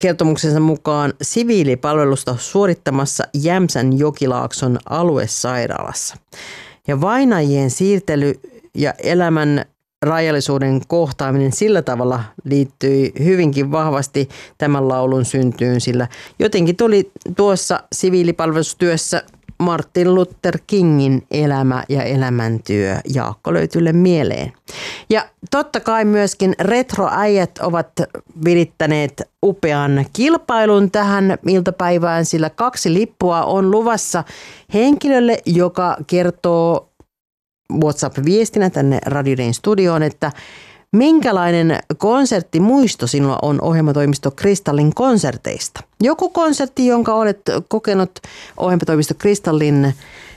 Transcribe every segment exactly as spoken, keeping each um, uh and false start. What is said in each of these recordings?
kertomuksensa mukaan siviilipalvelusta suorittamassa Jämsän Jokilaakson aluesairaalassa. Ja vainajien siirtely ja elämän rajallisuuden kohtaaminen sillä tavalla liittyi hyvinkin vahvasti tämän laulun syntyyn, sillä jotenkin tuli tuossa siviilipalvelustyössä Martin Luther Kingin elämä ja elämäntyö Jaakko Löytylle mieleen. Ja totta kai myöskin retroäijät ovat virittäneet upean kilpailun tähän iltapäivään, sillä kaksi lippua on luvassa henkilölle, joka kertoo WhatsApp-viestinä tänne Radio Dayn studioon, että minkälainen konserttimuisto sinulla on ohjelmatoimisto Kristallin konserteista? Joku konsertti, jonka olet kokenut ohjelmatoimisto Kristallin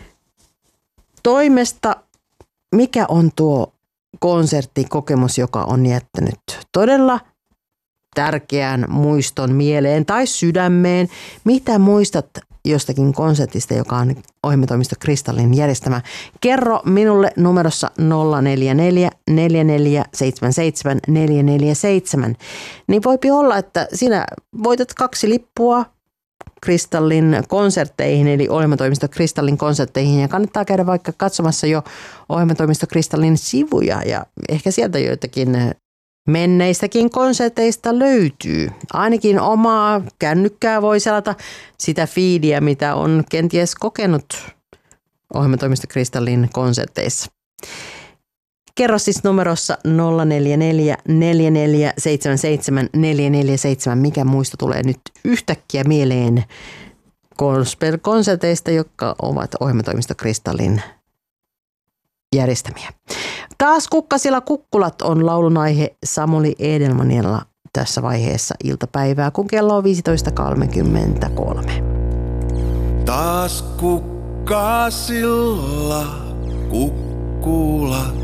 toimesta. Mikä on tuo konserttikokemus, joka on jättänyt todella tärkeän muiston mieleen tai sydämeen? Mitä muistat jostakin konsertista, joka on ohjelmatoimisto Kristallin järjestämä? Kerro minulle numerossa nolla neljä neljä neljä neljä seitsemän seitsemän neljä neljä seitsemän. Niin voipi olla, että sinä voitat kaksi lippua Kristallin konsertteihin, eli ohjelmatoimisto Kristallin konsertteihin, ja kannattaa käydä vaikka katsomassa jo ohjelmatoimisto Kristallin sivuja, ja ehkä sieltä joitakin menneistäkin konserteista löytyy. Ainakin omaa kännykkää voi selata sitä fiidiä, mitä on kenties kokenut ohjelmatoimisto Kristallin konserteissa. Kerro siis numerossa nolla neljä neljä neljä neljä seitsemän seitsemän neljä neljä seitsemän, mikä muisto tulee nyt yhtäkkiä mieleen gospel-konserteista, jotka ovat ohjelmatoimisto Kristallin järjestämiä. Taas Kukkasilla kukkulat on laulun aihe Samuli Edelmanilla tässä vaiheessa iltapäivää, kun kello on viisitoista kolmekymmentäkolme. Taas kukkasilla kukkulat